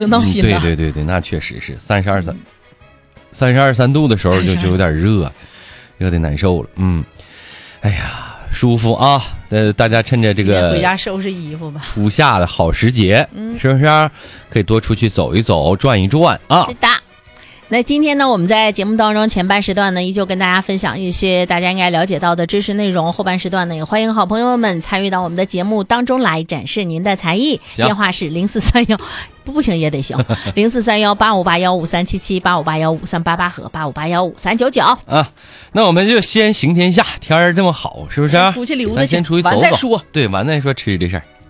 闹心了。 对，那确实是32、3度的时候就有点热的难受了。哎呀，舒服啊！大家趁着这个回家收拾衣服吧。 初夏的好时节，是不是可以多出去走一走、转一转啊？ 是的。那今天呢，我们在节目当中前半时段呢，依旧跟大家分享一些大家应该了解到的知识内容。后半时段呢，也欢迎好朋友们参与到我们的节目当中来，展示您的才艺。电话是0431，不行也得行，04318581537785815388和85815399 啊。那我们就先行天下，天儿这么好，是不是？ 出去溜达去， 咱先出去走走。 完再说。 对，完再说吃的事儿。